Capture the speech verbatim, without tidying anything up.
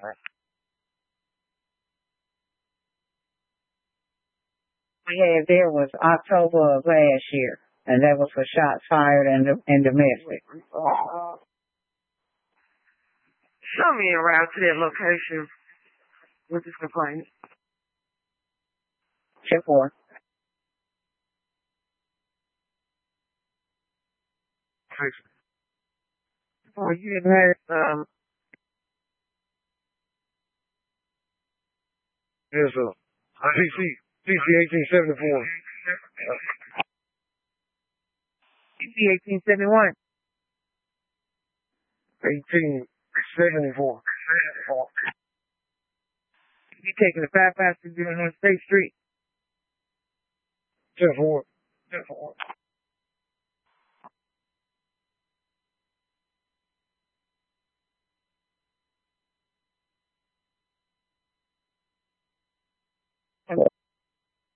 We had there was October of last year, and that was for shots fired and and domestic. Show me a route to that location with this complaint. Check four. Oh, you didn't have um. Yes, sir. C C C C eighteen seventy four. C C eighteen seventy one. Eighteen seventy four. You taking the five five six zero North State Street? Ten four. Ten four.